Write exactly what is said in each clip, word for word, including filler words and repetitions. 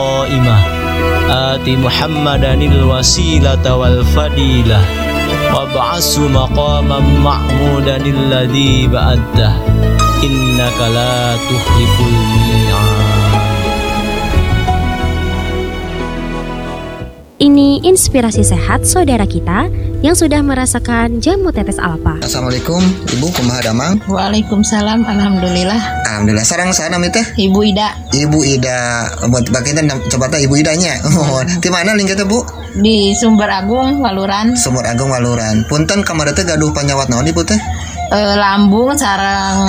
Imah ati Muhammadanil wasilata wal fadilah wa ba'asu maqaman ma'mudanil ladzi ba'addah innaka la tukhliful mi'ad. Ini inspirasi sehat saudara kita yang sudah merasakan jamu tetes alfa. Assalamualaikum Ibu, kumaha damang? Waalaikumsalam, alhamdulillah. Alhamdulillah. Sarang sana mi teh? Ibu Ida. Ibu Ida. Buat bagian coba teh Ibu Idanya. Oh, di mana lingknya teh, Bu? Di Sumber Agung, Waluran. Sumber Agung, Waluran. Punten kamari teh gaduh panyawat naon Ibu teh? E, lambung sareng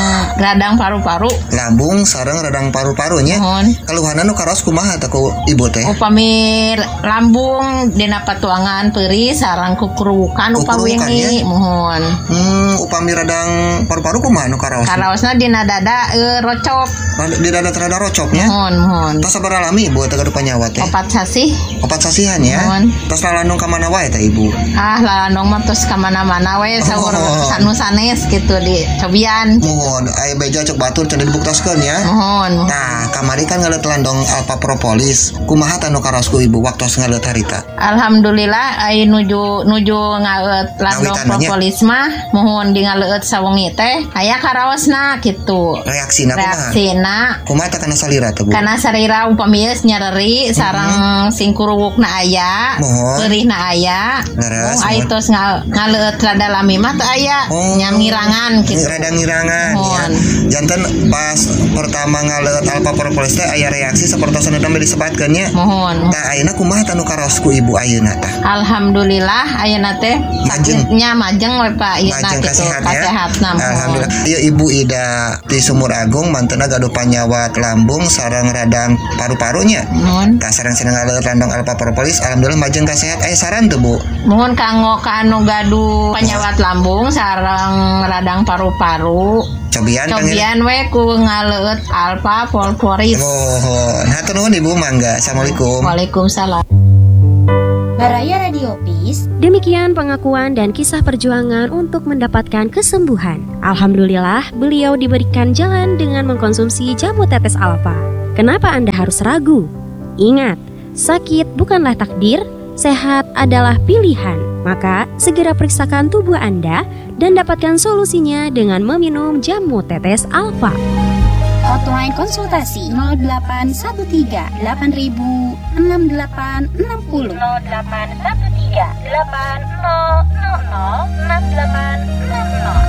radang paru-paru. Lambung sareng radang paru-parunya. Mohon. Keluhanan nu karos kumaha teh ku Ibu teh? Upami lambung dina patuangan peuri sareng kukurukan upami wingi. Mohon. Hmm, upami radang paru-paru kumaha nu karos? Karaosna dina dada e, rocop. Di dada terada rocopnya. Mohon, mohon. Tas sabar alami Ibu teh gaduh panyawat teh? Opat sasih. Opat sasihan ya. Mohon. Tas lalandung ka mana wae teh Ibu? Ah, lalandung mah tos ka mana-mana we saur Oh. sanusanes gitu di cobian. Mohon, aya beja cek batur cenah dibuktaskeun ya. Mohon. Nah, kamari kan ngaleut landong alfa propolis. Kumaha teh nu karosku Ibu waktos ngaleut harita? Alhamdulillah ai nuju nuju ngaleut landong Ngawitananya? propolis mah mohon di ngaleut sawengi teh aya karaosna kitu. Reaksina kumaha? Reaksina Kumaha teh kana salira teh Bu? kana sarira upami geus nyareri sareng sing kuruwukna aya, Mohon. peurihna aya. Leres, Oh ai mohon. tos ngal- ngaleut rada lami mah teu aya. Oh. Nyam ngirangan gitu. Rada ngirangan ya. Mohon. Janten pas pertama ngaleut alfa propolis teh aya reaksi sapertos anu tadi disebatkeun nya. Mohon. Tah ayeuna kumaha teh nu karosku Ibu ayeuna tah? Alhamdulillah ayeuna teh Majeng. sakitnya majeng we Pak ieu Majeng gitu kasehat ya. kasehatna. Mohon. Alhamdulillah. Ieu Ibu Ida di Sumur Agung mantena gaduh panyawat lambung sareng radang paru-parunya. Mohon. Tah sareng cenah ngaleut landong alfa propolis alhamdulillah majeng kasehat. Aya saran teu Bu? Mohon kanggo ka anu gaduh panyawat lambung sareng radang paru-paru. Cobian panggil. Cobian we ku ngaleut alfa propolis. Oh, hatur nuhun Ibu, mangga. Assalamualaikum. Waalaikumsalam. Baraya Radio Peace. Demikian pengakuan dan kisah perjuangan untuk mendapatkan kesembuhan. Alhamdulillah, beliau diberikan jalan dengan mengkonsumsi jamu tetes alfa. Kenapa Anda harus ragu? Ingat, sakit bukanlah takdir, sehat adalah pilihan. Maka, segera periksakan tubuh Anda dan dapatkan solusinya dengan meminum jamu tetes alfa. Hotline konsultasi nol delapan satu tiga delapan ribu enam delapan enam nol nol delapan satu tiga delapan nol nol nol enam delapan enam nol.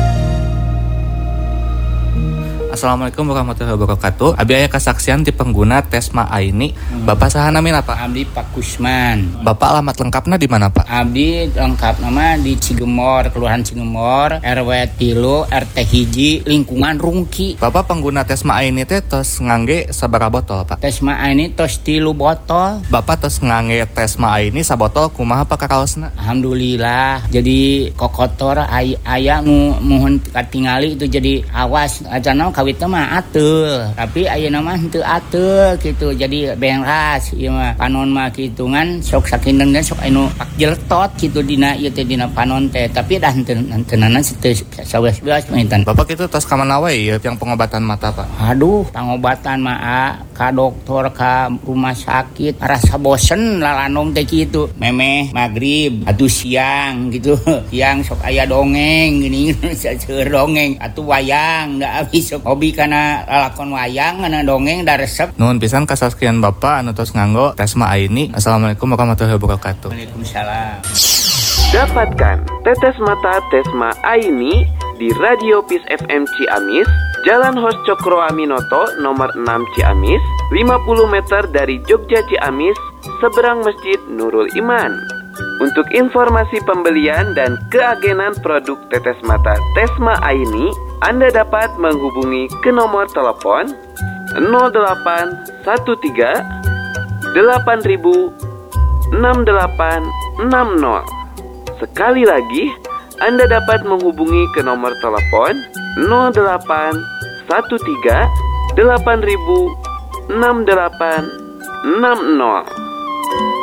Assalamualaikum warahmatullahi wabarakatuh. Abi aya kasaksian ti pengguna Tesma Aini. Bapak saha namina Pak? Abdi Pak Kusman. Bapak alamat lengkapna di mana Pak? Abdi lengkap nama di Cigemor, Kelurahan Cigemor, R W tilu, R T hiji, lingkungan Rungki. Bapak pengguna Tesma Aini teh tos ngangge sabaraha botol Pak? Tesma ini tos tilu botol. Bapak tos ngangge Tesma Aini sabotol kumaha Pak kakaosna? Alhamdulillah. Jadi kokotor ay aya nu mohon katingali itu jadi awas acan kawit mah atul. Tapi ayeuna mah henteu atul gitu. Jadi beras ieu mah panon mah kitungan sok sakindeungna sok anu pak jeltot gitu dina ieu teh dina panon teh. Tapi dah henteu henteunana teu saweas-weas maintan. Bapak kitu tos ka mana wae ieu yang pengobatan mata Pak? Aduh, pengobatan mah ah, ka dokter ka rumah sakit rasa bosen lalanong teh kitu. Memeh magrib atuh siang gitu. Siang sok aya dongeng gini seueur dongeng atuh wayang da abis sok hobi kana lalakon wayang kana dongeng da resep. Nuhun pisan kasaskian Bapak anu tos nganggo Tesma Aini. Assalamualaikum warahmatullahi wabarakatuh. Waalaikumsalam. Dapatkan tetes mata Tesma Aini di Radio Peace F M Ciamis, Jalan Hos Cokro Aminoto nomor enam Ciamis, lima puluh meter dari Jogja Ciamis, seberang Masjid Nurul Iman. Untuk informasi pembelian dan keagenan produk tetes mata Tesma Aini, Anda dapat menghubungi ke nomor telepon nol delapan satu tiga delapan ribu enam delapan enam nol. Sekali lagi, Anda dapat menghubungi ke nomor telepon nol delapan satu tiga delapan ribu enam delapan enam nol.